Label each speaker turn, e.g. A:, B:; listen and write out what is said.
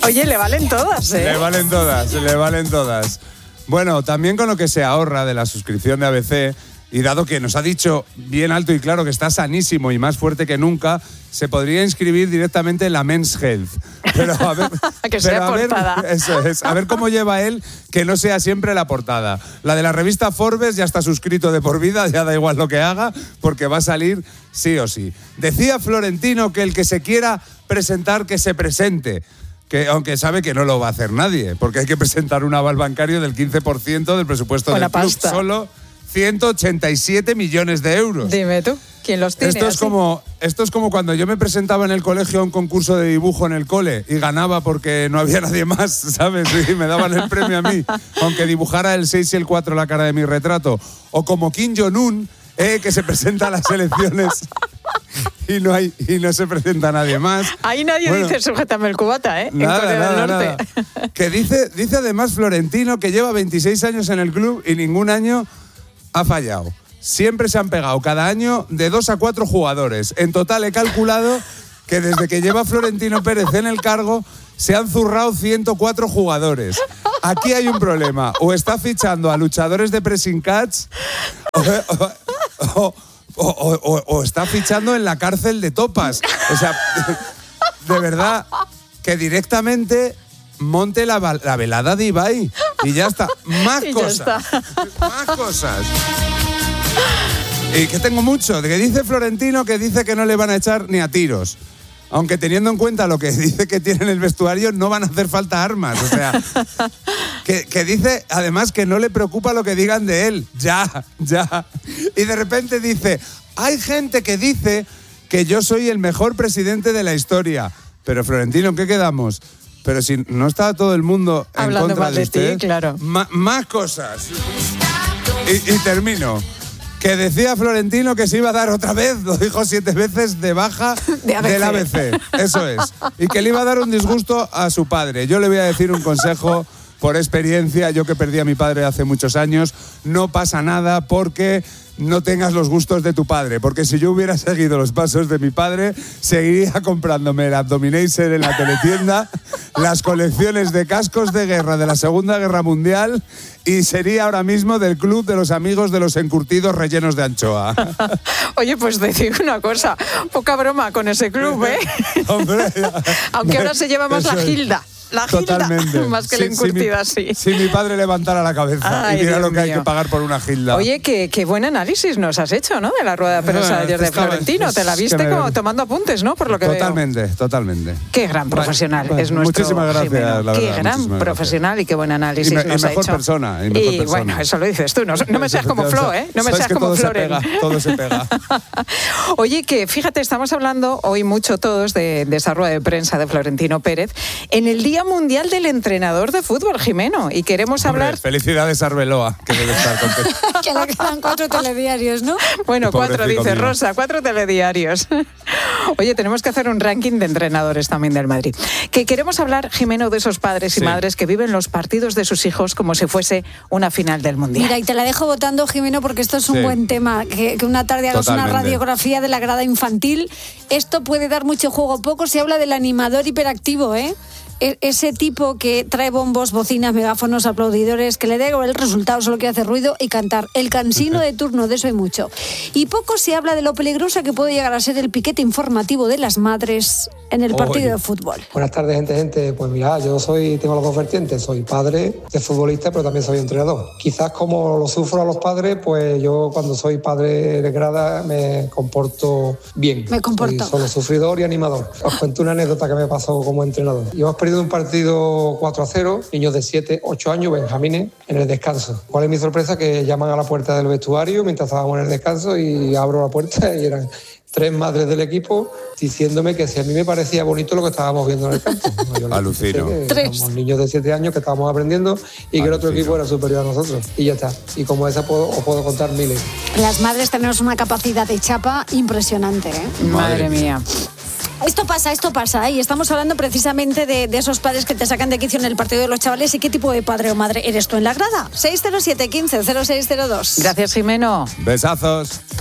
A: Oye, le valen todas, ¿eh?
B: Le valen todas. Bueno, también con lo que se ahorra de la suscripción de ABC, y dado que nos ha dicho bien alto y claro que está sanísimo y más fuerte que nunca, se podría inscribir directamente en la Men's Health. Pero a ver,
A: que sea portada.
B: Eso es, a ver cómo lleva él que no sea siempre la portada. La de la revista Forbes ya está suscrito de por vida, ya da igual lo que haga, porque va a salir sí o sí. Decía Florentino que el que se quiera presentar, que se presente. Que, aunque sabe que no lo va a hacer nadie, porque hay que presentar un aval bancario del 15% del presupuesto del club.
A: Pasta.
B: Solo 187 millones de euros.
A: Dime tú, ¿quién los tiene?
B: Esto es como cuando yo me presentaba en el colegio a un concurso de dibujo en el cole y ganaba porque no había nadie más, ¿sabes? Y me daban el premio a mí, aunque dibujara el 6 y el 4 la cara de mi retrato. O como Kim Jong-un, que se presenta a las elecciones y no se presenta nadie más.
A: Ahí nadie dice sujétame el cubata, ¿eh? En Corea del Norte.
B: Nada. Que dice además Florentino que lleva 26 años en el club y ningún año ha fallado. Siempre se han pegado cada año de 2 a 4 jugadores. En total he calculado que desde que lleva Florentino Pérez en el cargo se han zurrado 104 jugadores. Aquí hay un problema. O está fichando a luchadores de pressing catch o está fichando en la cárcel de topas. O sea, de verdad, que directamente monte la velada de Ibai y ya está. Más cosas. Y que tengo mucho. Que dice Florentino que dice que no le van a echar ni a tiros. Aunque teniendo en cuenta lo que dice que tiene en el vestuario, no van a hacer falta armas. O sea, que dice además que no le preocupa lo que digan de él. Ya. Y de repente dice, hay gente que dice que yo soy el mejor presidente de la historia. Pero Florentino, ¿en qué quedamos? Pero si no está todo el mundo
A: hablando
B: en contra
A: mal
B: de usted,
A: ti, claro.
B: Más cosas. Y termino. Que decía Florentino que se iba a dar otra vez, lo dijo 7 veces, de baja del ABC. Eso es. Y que le iba a dar un disgusto a su padre. Yo le voy a decir un consejo por experiencia, yo que perdí a mi padre hace muchos años, no pasa nada porque no tengas los gustos de tu padre, porque si yo hubiera seguido los pasos de mi padre, seguiría comprándome el Abdominator en la teletienda, las colecciones de cascos de guerra de la Segunda Guerra Mundial y sería ahora mismo del club de los amigos de los encurtidos rellenos de anchoa.
A: Oye, pues te digo una cosa, poca broma con ese club, ¿eh?
B: Hombre,
A: aunque ahora se lleva más la Gilda. La Gilda,
B: totalmente.
A: Más que la encurtida, sí.
B: Si mi padre levantara la cabeza. Ay, y mira Dios lo que mío. Hay que pagar por una Gilda.
A: Oye, qué buen análisis nos has hecho, ¿no? De la rueda de prensa ayer de Florentino. Te la viste como tomando apuntes, ¿no? Por lo que
B: totalmente.
A: Qué gran profesional es nuestro
B: muchísimas gracias,
A: Jimeno.
B: La verdad,
A: qué gran profesional y qué buen análisis nos ha
B: mejor
A: hecho.
B: Persona, y
A: mejor
B: persona.
A: Bueno, eso lo dices tú. No me seas como Flo, ¿eh? No me seas como Floren.
B: Todo se pega.
A: Oye, que fíjate, estamos hablando hoy mucho todos de esa rueda de prensa de Florentino Pérez en el Día Mundial del Entrenador de Fútbol, Jimeno, y queremos hablar...
B: Felicidades a Arbeloa, que debe estar contento.
C: Que le quedan 4 telediarios, ¿no?
A: Bueno, 4 dice Rosa, 4 telediarios. Oye, tenemos que hacer un ranking de entrenadores también del Madrid. Que queremos hablar, Jimeno, de esos padres y madres que viven los partidos de sus hijos como si fuese una final del Mundial.
C: Mira, y te la dejo votando, Jimeno, porque esto es un buen tema. Que una tarde hagas una radiografía de la grada infantil. Esto puede dar mucho juego. Poco se habla del animador hiperactivo, ¿eh? Ese tipo que trae bombos, bocinas, megáfonos, aplaudidores, que le da el resultado, solo que hace ruido y cantar. El cansino de turno, de eso hay mucho. Y poco se habla de lo peligrosa que puede llegar a ser el piquete informativo de las madres en el partido de fútbol.
D: Buenas tardes, gente. Pues mira, yo tengo las dos vertientes. Soy padre de futbolista, pero también soy entrenador. Quizás como lo sufro a los padres, pues yo cuando soy padre de grada me comporto bien. Soy solo sufridor y animador. Os cuento una anécdota que me pasó como entrenador. Hemos perdido un partido 4-0, niños de 7, 8 años, benjamines, en el descanso. ¿Cuál es mi sorpresa? Que llaman a la puerta del vestuario mientras estábamos en el descanso y abro la puerta y eran 3 madres del equipo diciéndome que si a mí me parecía bonito lo que estábamos viendo en el campo. No,
B: alucino.
D: Somos niños de 7 años que estábamos aprendiendo y que el otro equipo era superior a nosotros. Y ya está. Y como esa os puedo contar miles.
C: Las madres tenemos una capacidad de chapa impresionante, ¿eh?
A: Madre mía.
C: Esto pasa, y estamos hablando precisamente de esos padres que te sacan de quicio en el partido de los chavales. ¿Y qué tipo de padre o madre eres tú en la grada? 607 15 0602.
A: Gracias, Jimeno.
B: Besazos.